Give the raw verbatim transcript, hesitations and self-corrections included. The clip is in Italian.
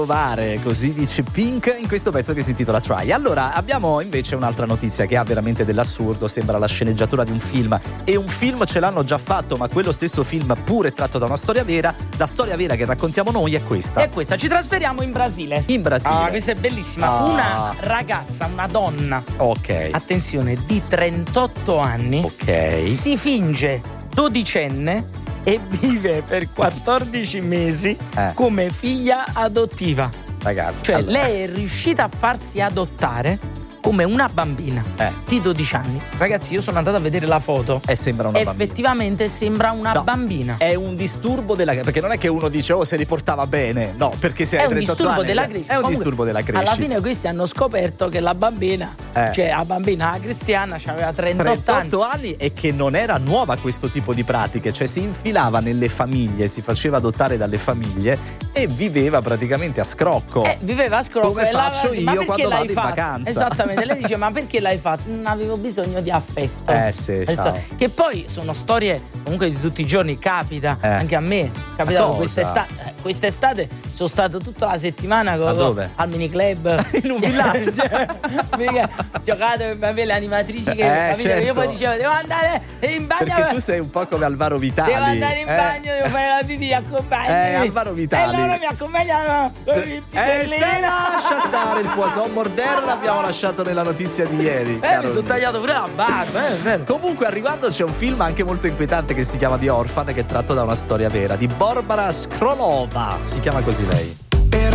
Provare, così dice Pink in questo pezzo che si intitola Try. Allora, abbiamo invece un'altra notizia che ha veramente dell'assurdo, sembra la sceneggiatura di un film, e un film ce l'hanno già fatto, ma quello stesso film pure è tratto da una storia vera. La storia vera che raccontiamo noi è questa. È questa, ci trasferiamo in Brasile. In Brasile. Ah, questa è bellissima. Ah. Una ragazza, una donna. Ok. Attenzione, di trentotto anni. Ok. Si finge dodicenne e vive per quattordici mesi Eh. come figlia adottiva. Ragazzi, Cioè, allora. lei è riuscita a farsi adottare come una bambina Eh. di dodici anni. Ragazzi, io sono andato a vedere la foto. E sembra una bambina. Effettivamente sembra una No, bambina. È un disturbo della, perché non è che uno dice oh se li portava bene, no, perché se È hai un trentotto disturbo anni, della è crescita. un Comunque, disturbo della crescita. alla fine questi hanno scoperto che la bambina, Eh. cioè la bambina la cristiana, aveva trentotto, trentotto anni. anni e che non era nuova questo tipo di pratiche, cioè si infilava nelle famiglie, si faceva adottare dalle famiglie e viveva praticamente a scrocco. Eh, viveva a scrocco. Come e la- faccio ma io perché quando l'hai vado in fatto? vacanza. Esattamente, lei dice ma perché l'hai fatto? Non avevo bisogno di affetto. Eh sì, ciao. Che poi sono storie comunque di tutti i giorni, capita Eh. anche a me. Capitava cosa? quest'estate, eh, quest'estate sono stato tutta la settimana con, Ma dove? al mini club In un villaggio. Perché giocate per bambini, le animatrici che, Eh, capito, che io certo. poi dicevo devo andare in bagno. Perché tu sei un po' come Alvaro Vitali. Devo andare in eh? bagno, devo fare la pipì, accompagnami. Eh, Alvaro Vitali. E loro mi accompagnano con il Eh, pitellino. se lascia stare il poisson morder, l'abbiamo lasciato nella notizia di ieri. Eh, caro mi sono mio. tagliato pure la barba, eh, è vero. Comunque al riguardo c'è un film anche molto inquietante che si chiama The Orphan, che è tratto da una storia vera di Barbara Skrolova, si chiama così lei.